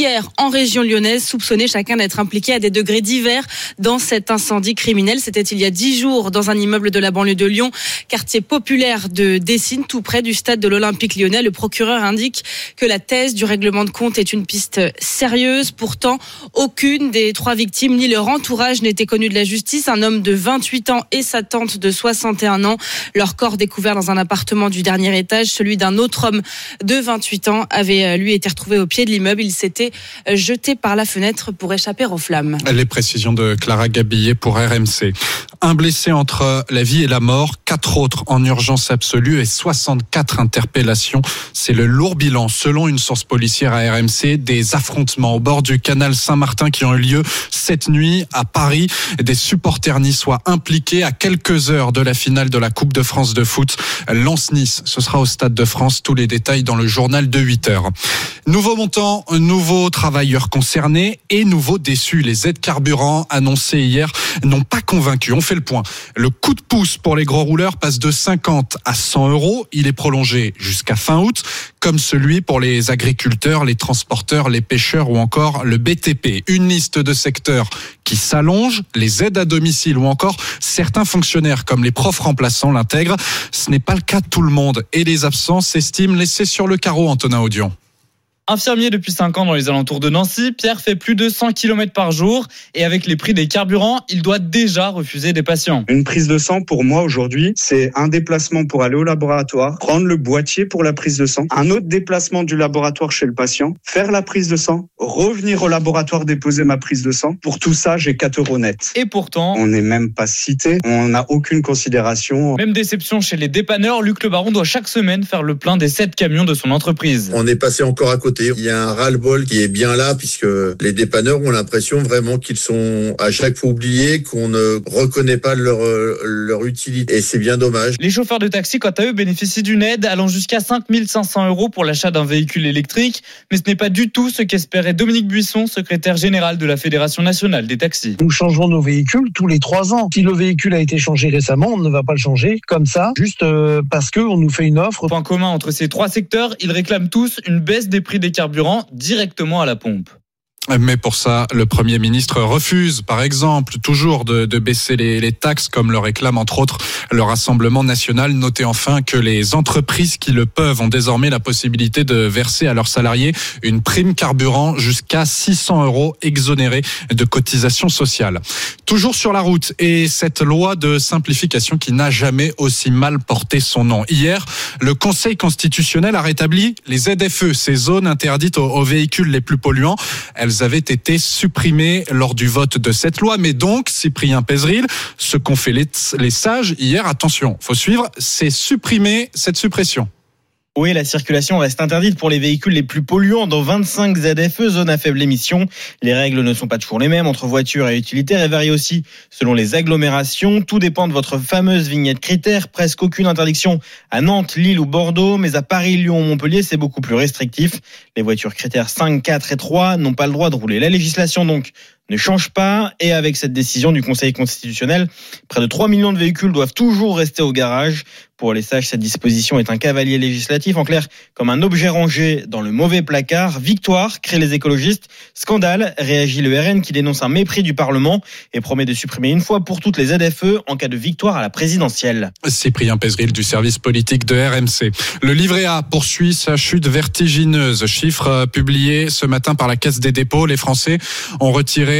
hier en région lyonnaise, soupçonnés chacun d'être impliqués à des degrés divers dans cet incendie criminel. C'était il y a 10 jours dans un immeuble de la banlieue de Lyon, quartier populaire de Dessines, tout près du stade de l'Olympique lyonnais. Le procureur indique que la thèse du règlement de compte est une piste sérieuse. Pourtant, aucune des 3 victimes ni leur entourage n'était connue de la justice. Un homme de 28 ans et sa tante de 61 ans. Leur corps découvert dans un appartement du dernier étage. Celui d'un autre homme de 28 ans avait lui été retrouvé au pied de l'immeuble. Il s'était jeté par la fenêtre pour échapper aux flammes. Les précisions de Clara Gabillet pour RMC. Un blessé entre la vie et la mort, 4 autres en urgence absolue et 64 interpellations. C'est le lourd bilan, selon une source policière à RMC, des affrontements au bord du canal Saint-Martin qui ont eu lieu cette nuit à Paris. Des supporters niçois impliqués à quelques heures de la finale de la Coupe de France de foot. Lens-Nice, ce sera au Stade de France. Tous les détails dans le journal de 8h. Nouveau montant, nouveaux travailleurs concernés et nouveaux déçus. Les aides carburant annoncées hier n'ont pas convaincu. On fait le point. Le coup de pouce pour les gros rouleurs passe de 50 à 100 euros. Il est prolongé jusqu'à fin août, comme celui pour les agriculteurs, les transporteurs, les pêcheurs ou encore le BTP. Une liste de secteurs qui s'allonge, les aides à domicile ou encore certains fonctionnaires comme les profs remplaçants l'intègrent. Ce n'est pas le cas de tout le monde et les absents s'estiment laissés sur le carreau, Antonin Audion. Infirmier depuis 5 ans dans les alentours de Nancy, Pierre fait plus de 100 km par jour et avec les prix des carburants, il doit déjà refuser des patients. Une prise de sang pour moi aujourd'hui, c'est un déplacement pour aller au laboratoire, prendre le boîtier pour la prise de sang, un autre déplacement du laboratoire chez le patient, faire la prise de sang, revenir au laboratoire déposer ma prise de sang. Pour tout ça, j'ai 4 euros net. Et pourtant, on n'est même pas cité, on n'a aucune considération. Même déception chez les dépanneurs, Luc Le Baron doit chaque semaine faire le plein des 7 camions de son entreprise. On est passé encore à côté. Il y a un ras-le-bol qui est bien là puisque les dépanneurs ont l'impression vraiment qu'ils sont à chaque fois oubliés, qu'on ne reconnaît pas leur utilité et c'est bien dommage. Les chauffeurs de taxi, quant à eux, bénéficient d'une aide allant jusqu'à 5 500 € pour l'achat d'un véhicule électrique. Mais ce n'est pas du tout ce qu'espérait Dominique Buisson, secrétaire général de la Fédération nationale des taxis. Nous changeons nos véhicules tous les 3 ans. Si le véhicule a été changé récemment, on ne va pas le changer comme ça, juste parce qu'on nous fait une offre. Point commun entre ces 3 secteurs, ils réclament tous une baisse des prix des carburants directement à la pompe. Mais pour ça, le Premier ministre refuse, par exemple, toujours de baisser les taxes, comme le réclame entre autres le Rassemblement national. Notez enfin que les entreprises qui le peuvent ont désormais la possibilité de verser à leurs salariés une prime carburant jusqu'à 600 € exonérés de cotisations sociales. Toujours sur la route, et cette loi de simplification qui n'a jamais aussi mal porté son nom. Hier, le Conseil constitutionnel a rétabli les ZFE, ces zones interdites aux véhicules les plus polluants. Elles avaient été supprimées lors du vote de cette loi. Mais donc, Cyprien Pézeril, ce qu'ont fait les sages hier, attention, faut suivre, c'est supprimer cette suppression. Oui, la circulation reste interdite pour les véhicules les plus polluants dans 25 ZFE, zones à faible émission. Les règles ne sont pas toujours les mêmes entre voitures et utilitaires et varient aussi selon les agglomérations. Tout dépend de votre fameuse vignette critère. Presque aucune interdiction à Nantes, Lille ou Bordeaux, mais à Paris, Lyon ou Montpellier, c'est beaucoup plus restrictif. Les voitures critères 5, 4 et 3 n'ont pas le droit de rouler. La législation donc ne change pas et avec cette décision du Conseil constitutionnel, près de 3 millions de véhicules doivent toujours rester au garage. Pour les sages, cette disposition est un cavalier législatif, en clair, comme un objet rangé dans le mauvais placard. Victoire, créent les écologistes. Scandale, réagit le RN qui dénonce un mépris du Parlement et promet de supprimer une fois pour toutes les ZFE en cas de victoire à la présidentielle. Cyprien Pézeril du service politique de RMC. Le livret A poursuit sa chute vertigineuse. Chiffre publié ce matin par la Caisse des dépôts. Les Français ont retiré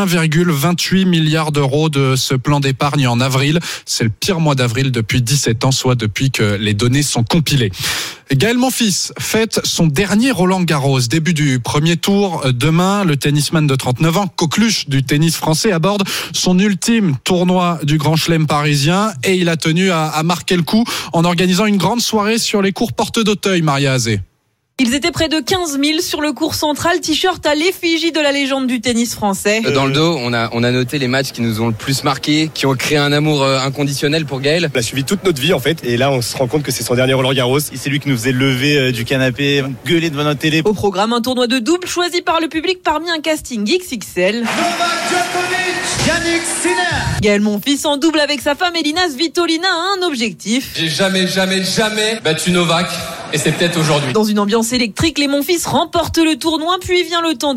1,28 milliard d'euros de ce plan d'épargne en avril. C'est le pire mois d'avril depuis 17 ans, soit depuis que les données sont compilées. Gaël Monfils fête son dernier Roland-Garros. Début du premier tour. Demain, le tennisman de 39 ans, coqueluche du tennis français, aborde son ultime tournoi du Grand Chelem parisien et il a tenu à marquer le coup en organisant une grande soirée sur les cours Porte d'Auteuil, Maria Azé. Ils étaient près de 15 000 sur le cours central, t-shirt à l'effigie de la légende du tennis français. Dans le dos, on a noté les matchs qui nous ont le plus marqué, qui ont créé un amour inconditionnel pour Gaël. On a suivi toute notre vie en fait, et là on se rend compte que c'est son dernier Roland-Garros. Et c'est lui qui nous faisait lever du canapé, gueuler devant notre télé. Au programme, un tournoi de double choisi par le public parmi un casting XXL. Novak Djokovic, Yannick Sinner. Gaël Monfils en double avec sa femme Elina Svitolina a un objectif. J'ai jamais battu Novak, et c'est peut-être aujourd'hui. Dans une ambiance électrique, les Monfils remportent le tournoi, puis vient le temps